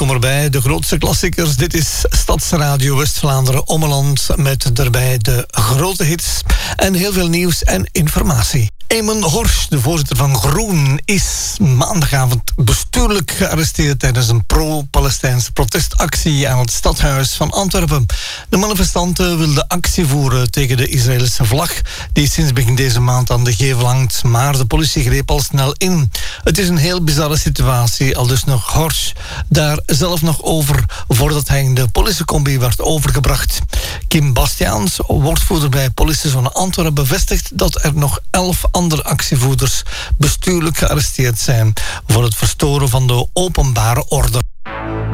welkom erbij. De grootste klassiekers. Dit is Stadsradio West-Vlaanderen Ommeland met daarbij de grote hits en heel veel nieuws en informatie. Eamon Horsch, de voorzitter van Groen, is maandagavond bestuurlijk gearresteerd tijdens een pro-Palestijnse protestactie aan het stadhuis van Antwerpen. De manifestanten wilden actie voeren tegen de Israëlische vlag, die sinds begin deze maand aan de gevel hangt, maar de politie greep al snel in. Het is een heel bizarre situatie, aldus nog Horsch daar zelf nog over voordat hij in de politiecombi werd overgebracht. Kim Bastiaans, woordvoerder bij politiezone Antwerpen, bevestigt dat er nog 11 andere actievoerders bestuurlijk gearresteerd zijn voor het verstoren van de openbare orde.